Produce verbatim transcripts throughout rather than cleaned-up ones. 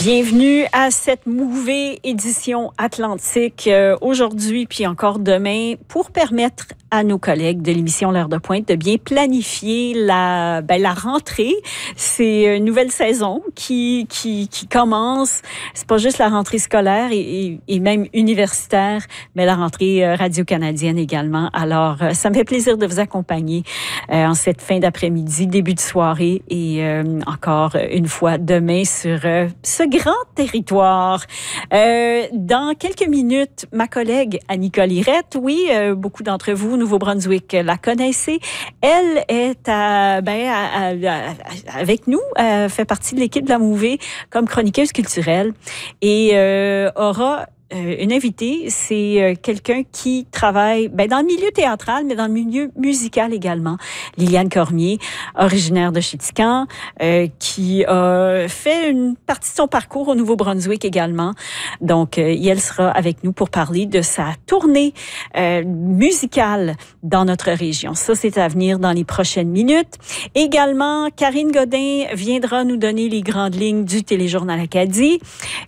Bienvenue à cette Mouvée édition Atlantique euh, aujourd'hui puis encore demain pour permettre à nos collègues de l'émission L'heure de pointe de bien planifier la ben, la rentrée. C'est une nouvelle saison qui qui qui commence. C'est pas juste la rentrée scolaire et, et, et même universitaire, mais la rentrée radio-canadienne également. Alors euh, ça me fait plaisir de vous accompagner euh, en cette fin d'après-midi, début de soirée et euh, encore une fois demain sur euh, ce grand territoire. Euh, dans quelques minutes, ma collègue Annie-Nicole Irette, oui, euh, beaucoup d'entre vous, Nouveau-Brunswick, la connaissez. Elle est à, ben, à, à, à, avec nous, euh, fait partie de l'équipe de la Mouvée comme chroniqueuse culturelle et euh, aura Euh, une invitée, c'est euh, quelqu'un qui travaille ben, dans le milieu théâtral, mais dans le milieu musical également. Liliane Cormier, originaire de Chéticamp, euh, qui a fait une partie de son parcours au Nouveau-Brunswick également. Donc, euh, elle sera avec nous pour parler de sa tournée euh, musicale dans notre région. Ça, c'est à venir dans les prochaines minutes. Également, Karine Godin viendra nous donner les grandes lignes du Téléjournal Acadie.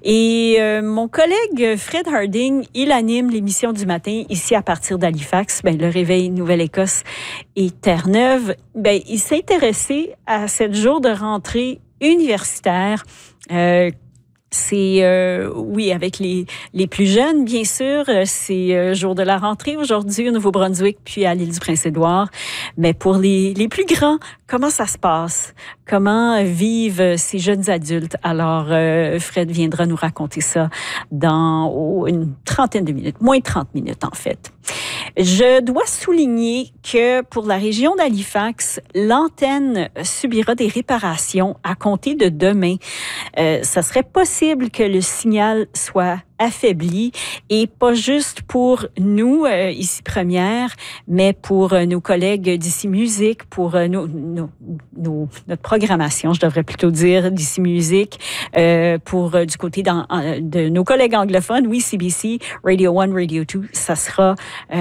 Et euh, mon collègue Fred Harding, il anime l'émission du matin ici à partir d'Halifax, ben, le Réveil Nouvelle-Écosse et Terre-Neuve. Ben, il s'est intéressé à sept jours de rentrée universitaire. Euh, C'est, euh, oui, avec les, les plus jeunes, bien sûr. C'est euh, jour de la rentrée aujourd'hui au Nouveau-Brunswick, puis à l'île du Prince-Édouard. Mais pour les, les plus grands, comment ça se passe? Comment vivent ces jeunes adultes? Alors, euh, Fred viendra nous raconter ça dans oh, une trentaine de minutes, moins de trente minutes en fait. Je dois souligner que pour la région d'Halifax, l'antenne subira des réparations à compter de demain. Euh, ça serait possible que le signal soit affaibli et pas juste pour nous euh, ici Première, mais pour euh, nos collègues d'ici Musique, pour euh, nos, nos, nos, notre programmation, je devrais plutôt dire d'ici Musique, euh, pour euh, du côté dans, de nos collègues anglophones, oui, C B C, Radio one, Radio two, ça sera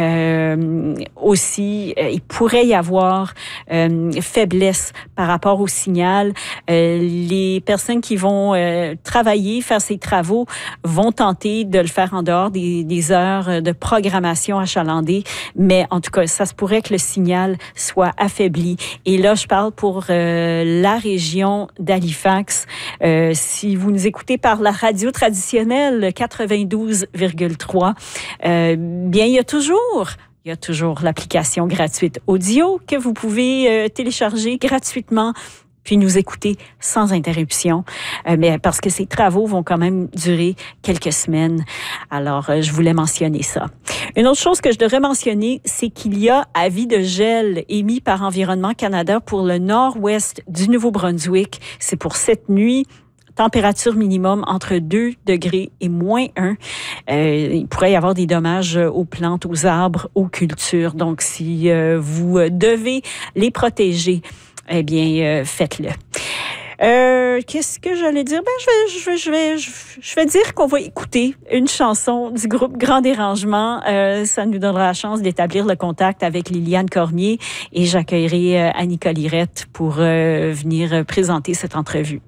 euh, aussi, euh, il pourrait y avoir euh, faiblesse par rapport au signal. Euh, les personnes qui vont euh, travailler, faire ces travaux, vont tenter de le faire en dehors des, des heures de programmation achalandée, mais en tout cas, ça se pourrait que le signal soit affaibli. Et là, je parle pour euh, la région d'Halifax. Euh, si vous nous écoutez par la radio traditionnelle quatre-vingt-douze virgule trois, euh, bien, il y a toujours... Il y a toujours l'application gratuite audio que vous pouvez euh, télécharger gratuitement puis nous écouter sans interruption, euh, mais parce que ces travaux vont quand même durer quelques semaines. Alors, euh, je voulais mentionner ça. Une autre chose que je devrais mentionner, c'est qu'il y a avis de gel émis par Environnement Canada pour le nord-ouest du Nouveau-Brunswick. C'est pour cette nuit. Température minimum entre deux degrés et moins un. Euh, il pourrait y avoir des dommages aux plantes, aux arbres, aux cultures. Donc, si euh, vous devez les protéger, eh bien, euh, faites-le. Euh, qu'est-ce que j'allais dire? Ben, je vais, je vais, je vais, je vais dire qu'on va écouter une chanson du groupe Grand Dérangement. Euh, ça nous donnera la chance d'établir le contact avec Liliane Cormier et j'accueillerai euh, Annie-Nicole Irette pour euh, venir présenter cette entrevue.